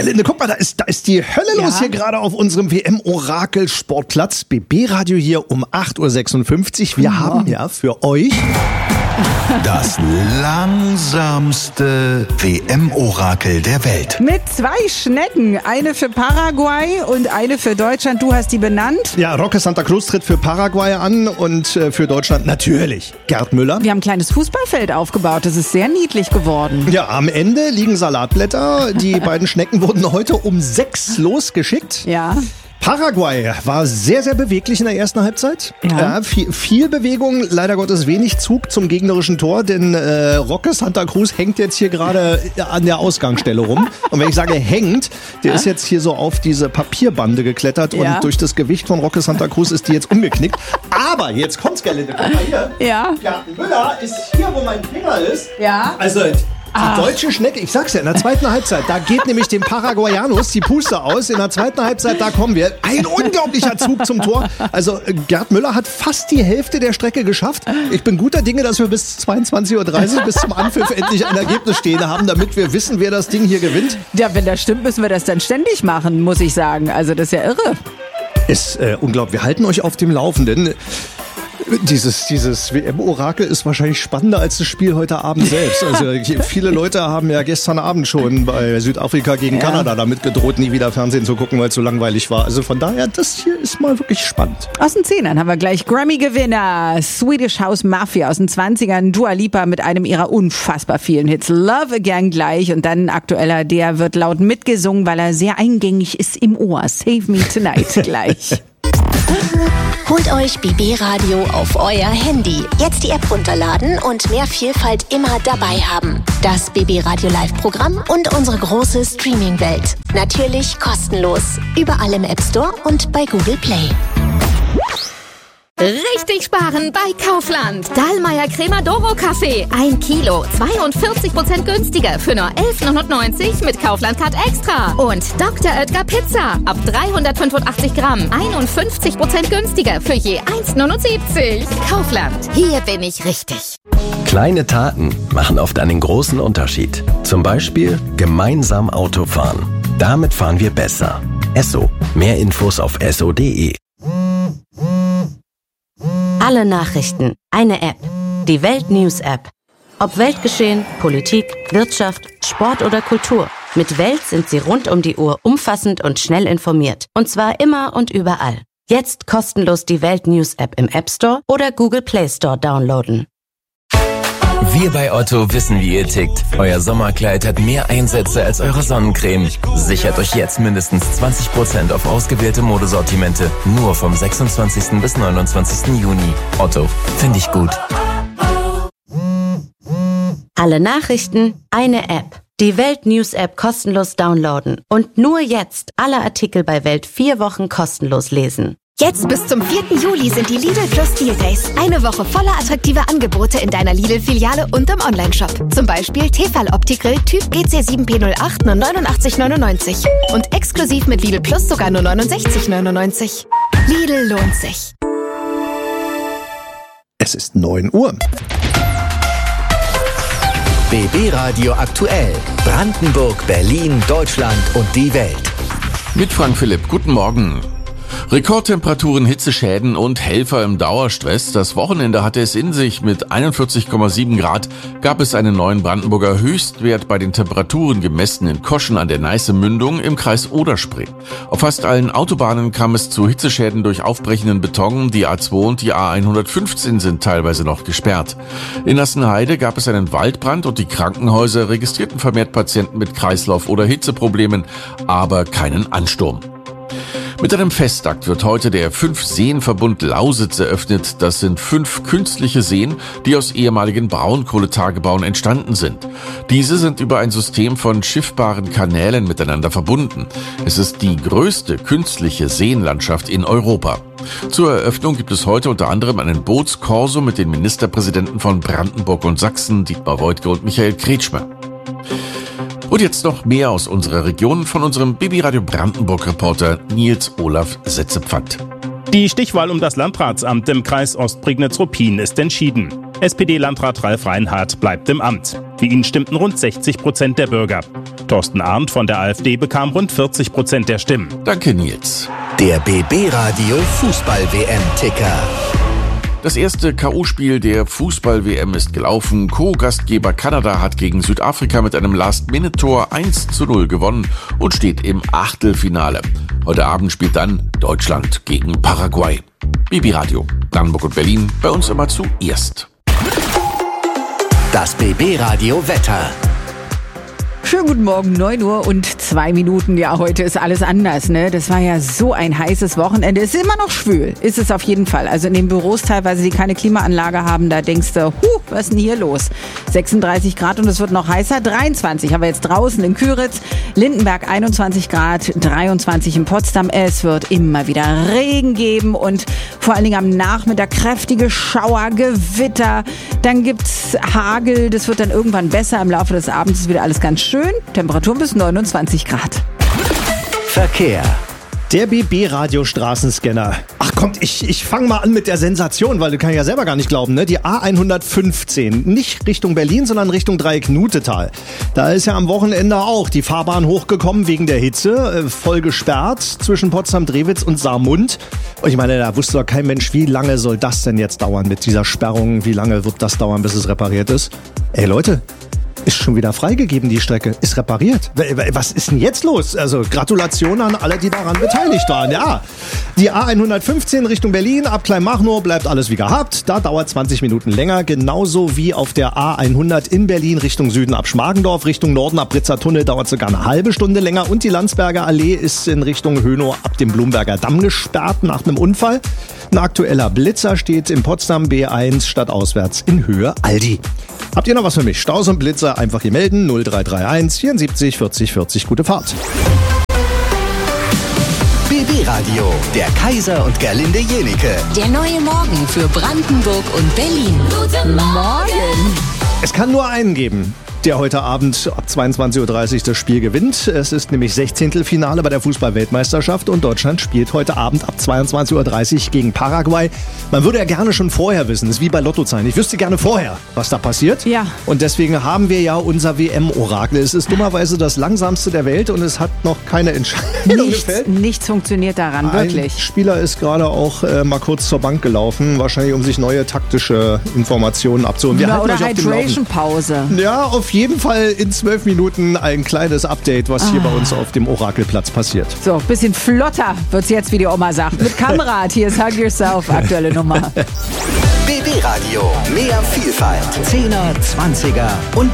Gerlinde, guck mal, da ist die Hölle los hier gerade auf unserem WM-Orakel-Sportplatz. BB-Radio hier um 8.56 Uhr. Wir haben ja für euch das langsamste WM-Orakel der Welt. Mit 2 Schnecken. Eine für Paraguay und eine für Deutschland. Du hast die benannt. Ja, Roque Santa Cruz tritt für Paraguay an und für Deutschland natürlich Gerd Müller. Wir haben ein kleines Fußballfeld aufgebaut. Das ist sehr niedlich geworden. Ja, am Ende liegen Salatblätter. Die beiden Schnecken wurden heute um 6 losgeschickt. Ja. Paraguay war sehr, sehr beweglich in der ersten Halbzeit. Ja. Viel Bewegung, leider Gottes wenig Zug zum gegnerischen Tor, denn Roque Santa Cruz hängt jetzt hier gerade an der Ausgangsstelle rum. Und wenn ich sage hängt, der ist jetzt hier so auf diese Papierbande geklettert und durch das Gewicht von Roque Santa Cruz ist die jetzt umgeknickt. Aber jetzt kommt's, Gerlinde, guck mal hier. Ja. Gerd Müller ist hier, wo mein Finger ist. Ja. Also die deutsche Schnecke, ich sag's ja, in der zweiten Halbzeit, da geht nämlich dem Paraguayanus die Puste aus. In der zweiten Halbzeit, da kommen wir. Ein unglaublicher Zug zum Tor. Also Gerd Müller hat fast die Hälfte der Strecke geschafft. Ich bin guter Dinge, dass wir bis 22.30 Uhr, bis zum Anpfiff endlich ein Ergebnis stehen haben, damit wir wissen, wer das Ding hier gewinnt. Ja, wenn das stimmt, müssen wir das dann ständig machen, muss ich sagen. Also das ist ja irre. Ist unglaublich. Wir halten euch auf dem Laufenden. Dieses WM-Orakel ist wahrscheinlich spannender als das Spiel heute Abend selbst. Also viele Leute haben ja gestern Abend schon bei Südafrika gegen Kanada damit gedroht, nie wieder Fernsehen zu gucken, weil es so langweilig war. Also von daher, das hier ist mal wirklich spannend. Aus den 10ern haben wir gleich Grammy-Gewinner Swedish House Mafia aus den 20ern, Dua Lipa mit einem ihrer unfassbar vielen Hits, Love Again gleich und dann ein aktueller, der wird laut mitgesungen, weil er sehr eingängig ist im Ohr. Save Me Tonight gleich. Holt euch BB Radio auf euer Handy. Jetzt die App runterladen und mehr Vielfalt immer dabei haben. Das BB Radio Live-Programm und unsere große Streaming-Welt. Natürlich kostenlos. Überall im App Store und bei Google Play. Richtig sparen bei Kaufland. Dahlmeier Crema Doro Kaffee. 1 Kilo, 42% günstiger für nur 11,99 mit Kaufland Card Extra. Und Dr. Oetker Pizza. Ab 385 Gramm. 51% günstiger für je 1,79. Kaufland. Hier bin ich richtig. Kleine Taten machen oft einen großen Unterschied. Zum Beispiel gemeinsam Auto fahren. Damit fahren wir besser. Esso. Mehr Infos auf esso.de. Alle Nachrichten, eine App. Die Welt News App. Ob Weltgeschehen, Politik, Wirtschaft, Sport oder Kultur. Mit Welt sind Sie rund um die Uhr umfassend und schnell informiert. Und zwar immer und überall. Jetzt kostenlos die Welt News App im App Store oder Google Play Store downloaden. Wir bei Otto wissen, wie ihr tickt. Euer Sommerkleid hat mehr Einsätze als eure Sonnencreme. Sichert euch jetzt mindestens 20% auf ausgewählte Modesortimente. Nur vom 26. bis 29. Juni. Otto, finde ich gut. Alle Nachrichten, eine App. Die Welt News App kostenlos downloaden. Und nur jetzt alle Artikel bei Welt 4 Wochen kostenlos lesen. Jetzt bis zum 4. Juli sind die Lidl Just Deal Days. Eine Woche voller attraktiver Angebote in deiner Lidl-Filiale und im Onlineshop. Zum Beispiel Tefal Opti-Grill Typ GC7P08 nur 89,99. Und exklusiv mit Lidl Plus sogar nur 69,99. Lidl lohnt sich. Es ist 9 Uhr. BB Radio aktuell. Brandenburg, Berlin, Deutschland und die Welt. Mit Frank Philipp, guten Morgen. Rekordtemperaturen, Hitzeschäden und Helfer im Dauerstress. Das Wochenende hatte es in sich. Mit 41,7 Grad gab es einen neuen Brandenburger Höchstwert bei den Temperaturen gemessen in Koschen an der Neiße-Mündung im Kreis Oder-Spree. Auf fast allen Autobahnen kam es zu Hitzeschäden durch aufbrechenden Beton. Die A2 und die A115 sind teilweise noch gesperrt. In Nassenheide gab es einen Waldbrand und die Krankenhäuser registrierten vermehrt Patienten mit Kreislauf- oder Hitzeproblemen, aber keinen Ansturm. Mit einem Festakt wird heute der 5-Seen-Verbund Lausitz eröffnet. Das sind 5 künstliche Seen, die aus ehemaligen Braunkohletagebauen entstanden sind. Diese sind über ein System von schiffbaren Kanälen miteinander verbunden. Es ist die größte künstliche Seenlandschaft in Europa. Zur Eröffnung gibt es heute unter anderem einen Bootskorso mit den Ministerpräsidenten von Brandenburg und Sachsen, Dietmar Woidke und Michael Kretschmer. Und jetzt noch mehr aus unserer Region von unserem BB Radio Brandenburg-Reporter Nils Olaf Setzepfand. Die Stichwahl um das Landratsamt im Kreis Ostprignitz-Ruppin ist entschieden. SPD-Landrat Ralf Reinhardt bleibt im Amt. Für ihn stimmten rund 60% der Bürger. Thorsten Arndt von der AfD bekam rund 40% der Stimmen. Danke, Nils. Der BB Radio Fußball-WM-Ticker. Das erste K.O.-Spiel der Fußball-WM ist gelaufen. Co-Gastgeber Kanada hat gegen Südafrika mit einem Last-Minute-Tor 1:0 gewonnen und steht im Achtelfinale. Heute Abend spielt dann Deutschland gegen Paraguay. BB Radio, Brandenburg und Berlin, bei uns immer zuerst. Das BB Radio Wetter. Schönen guten Morgen, 9 Uhr und 2 Minuten. Ja, heute ist alles anders, ne? Das war ja so ein heißes Wochenende. Es ist immer noch schwül, ist es auf jeden Fall. Also in den Büros teilweise, die keine Klimaanlage haben, da denkst du, was ist denn hier los? 36 Grad und es wird noch heißer, 23 haben wir jetzt draußen in Küritz, Lindenberg 21 Grad, 23 in Potsdam. Es wird immer wieder Regen geben und vor allen Dingen am Nachmittag kräftige Schauer, Gewitter. Dann gibt's Hagel, das wird dann irgendwann besser. Im Laufe des Abends ist wieder alles ganz schön. Temperaturen bis 29 Grad. Verkehr. Der BB-Radio-Straßenscanner. Ach kommt, ich fange mal an mit der Sensation, weil du kann ja selber gar nicht glauben, ne? Die A115, nicht Richtung Berlin, sondern Richtung Dreieck-Nutetal. Da ist ja am Wochenende auch die Fahrbahn hochgekommen wegen der Hitze, voll gesperrt zwischen Potsdam-Drewitz und Saarmund. Und ich meine, da wusste doch kein Mensch, wie lange soll das denn jetzt dauern mit dieser Sperrung? Wie lange wird das dauern, bis es repariert ist? Ey Leute, ist schon wieder freigegeben, die Strecke. Ist repariert. Was ist denn jetzt los? Also Gratulation an alle, die daran beteiligt waren. Ja, die A115 Richtung Berlin, ab Kleinmachnow bleibt alles wie gehabt. Da dauert 20 Minuten länger. Genauso wie auf der A100 in Berlin Richtung Süden ab Schmargendorf. Richtung Norden ab Britzer Tunnel dauert sogar eine halbe Stunde länger. Und die Landsberger Allee ist in Richtung Hönow ab dem Blumberger Damm gesperrt nach einem Unfall. Ein aktueller Blitzer steht in Potsdam B1 stadtauswärts in Höhe Aldi. Habt ihr noch was für mich? Staus und Blitzer einfach hier melden. 0331 74 40 40. Gute Fahrt. BB Radio, der Kaiser und Gerlinde Jenike. Der neue Morgen für Brandenburg und Berlin. Guten Morgen. Es kann nur einen geben, der heute Abend ab 22:30 Uhr das Spiel gewinnt. Es ist nämlich 16. Finale bei der Fußball-Weltmeisterschaft und Deutschland spielt heute Abend ab 22:30 Uhr gegen Paraguay. Man würde ja gerne schon vorher wissen, das ist wie bei Lottozahlen. Ich wüsste gerne vorher, was da passiert. Ja. Und deswegen haben wir ja unser WM-Orakel. Es ist dummerweise das langsamste der Welt und es hat noch keine Entscheidung gefällt. Nichts funktioniert daran, wirklich. Ein Spieler ist gerade auch mal kurz zur Bank gelaufen, wahrscheinlich um sich neue taktische Informationen abzuholen. Wir oder Hydration-Pause. Ja, auf jeden Fall in 12 Minuten ein kleines Update, was hier bei uns auf dem Orakelplatz passiert. So, bisschen flotter wird's jetzt, wie die Oma sagt. Mit Kamrad, hier ist Hug Yourself, aktuelle Nummer. BB Radio, mehr Vielfalt. 10er, 20er und